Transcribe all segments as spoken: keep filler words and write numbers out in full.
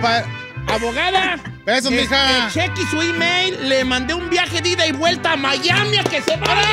Pa- Abogada. Besos, este, mija. cheque su email. Le mandé un viaje de ida y vuelta a Miami a que se vaya.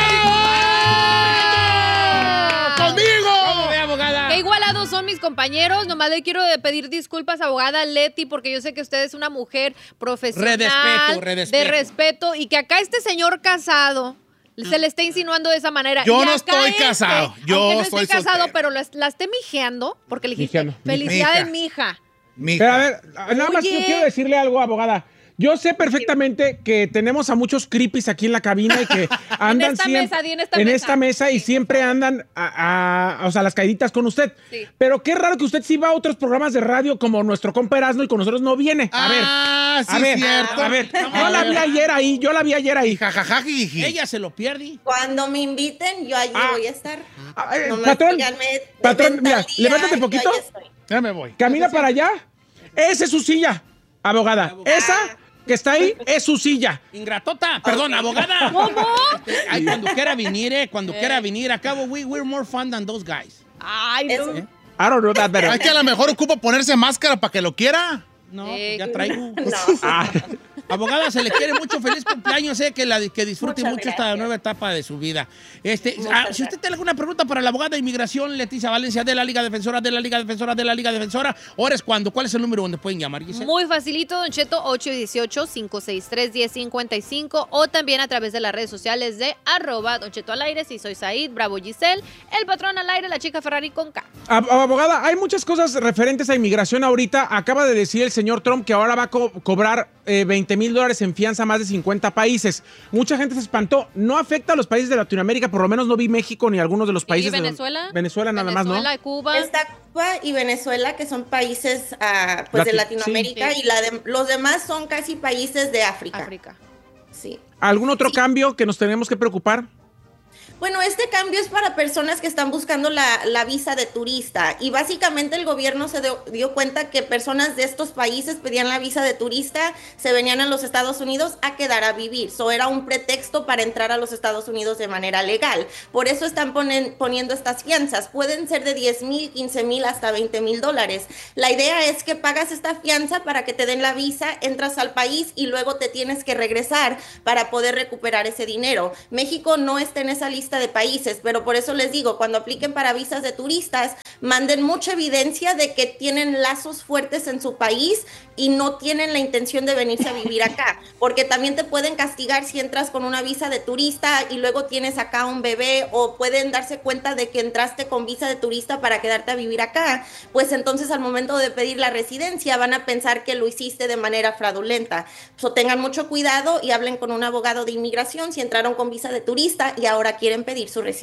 ¡Conmigo! ¿Cómo ve, abogada? Qué igualados son mis compañeros. Nomás le quiero pedir disculpas, abogada Leti, porque yo sé que usted es una mujer profesional. Redespeto, redespeto. De respeto. Y que acá este señor casado se le está insinuando de esa manera. Yo Y no acá estoy este, casado. Yo aunque no soy esté casado, soltero. pero la, la esté mijeando, porque le dijiste, Mijeando. felicidades, Mija. mija. Mija. Pero a ver, nada más Oye. yo quiero decirle algo, abogada. Yo sé perfectamente que tenemos a muchos creepies aquí en la cabina y que andan esta siempre mesa, di en esta mesa. esta mesa y siempre andan a, a- o sea, las caíditas con usted. Sí. Pero qué raro que usted sí va a otros programas de radio como nuestro compa Erasmo y con nosotros no viene. A ver, Ah, sí, a ver, cierto. a ver. Yo la vi ayer ahí, yo la vi ayer ahí. Jajaja, jiji. Ella se lo pierde. Cuando me inviten, yo allí Ah. voy a estar. Ah, eh, Nomás patrón, díganme de patrón, venta mira, al día, levántate yo poquito. ahí estoy. Ya me voy. Camina para allá. Esa es su silla, abogada. Esa que está ahí es su silla. Ingratota, perdón, abogada. ¿Cómo? Ay, cuando quiera venir, eh, cuando quiera venir. Acabo, we, we're more fun than those guys. Ay, no. Eso. I don't know that better. Hay que a lo mejor ocupa ponerse máscara para que lo quiera. No, Eh, pues ya traigo. No. Ah, Abogada, se le quiere mucho. Feliz cumpleaños, eh, que, la, que disfrute Muchas mucho esta gracias. nueva etapa de su vida. Este, Muchas ah, si gracias. usted tiene alguna pregunta para la abogada de inmigración, Leticia Valencia, de la Liga Defensora, de la Liga Defensora, de la Liga Defensora, ahora es cuando. ¿Cuál es el número donde pueden llamar, Giselle? Muy facilito, Don Cheto, ocho uno ocho, cinco seis tres, uno cero cinco cinco o también a través de las redes sociales de arroba Don Cheto al aire, si soy Said, Bravo Giselle, el patrón al aire, la chica Ferrari con K. ab- abogada, hay muchas cosas referentes a inmigración ahorita. Acaba de decir el señor Trump que ahora va a co- cobrar eh, veinte mil dólares en fianza a más de cincuenta países. Mucha gente se espantó. No afecta a los países de Latinoamérica, por lo menos no vi México ni algunos de los países. ¿Y de- Venezuela? Venezuela nada Venezuela, más, ¿no? Cuba. Está Cuba y Venezuela, que son países ah, pues de Lati- Latinoamérica, sí. y la de- los demás son casi países de África. África. Sí. ¿Algún otro Sí. cambio que nos tenemos que preocupar? Bueno, este cambio es para personas que están buscando la, la visa de turista, y básicamente el gobierno se dio, dio cuenta que personas de estos países pedían la visa de turista, se venían a los Estados Unidos a quedar a vivir. So era un pretexto para entrar a los Estados Unidos de manera legal. Por eso están ponen- poniendo estas fianzas. Pueden ser de diez mil, quince mil, hasta veinte mil dólares. La idea es que pagas esta fianza para que te den la visa, entras al país y luego te tienes que regresar para poder recuperar ese dinero. México no está en esa lista de países, pero por eso les digo, cuando apliquen para visas de turistas, manden mucha evidencia de que tienen lazos fuertes en su país y no tienen la intención de venirse a vivir acá, porque también te pueden castigar si entras con una visa de turista y luego tienes acá un bebé, o pueden darse cuenta de que entraste con visa de turista para quedarte a vivir acá, pues entonces al momento de pedir la residencia van a pensar que lo hiciste de manera fraudulenta. So, tengan mucho cuidado y hablen con un abogado de inmigración si entraron con visa de turista y ahora quieren pedir su residencia.